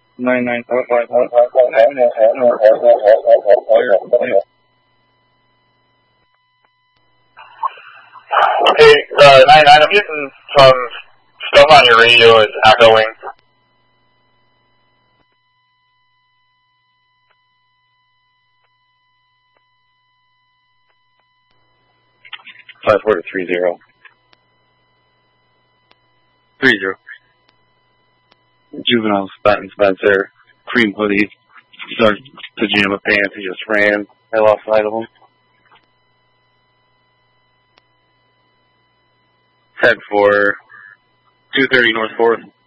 99.5. Okay, 99, I'm getting some stuff on your radio. It's echoing. Five 4 to 30. 30. Juvenile Spot and Spencer, cream hoodie, dark pajama pants. He just ran. I lost sight of him. Head for 230 North 4th.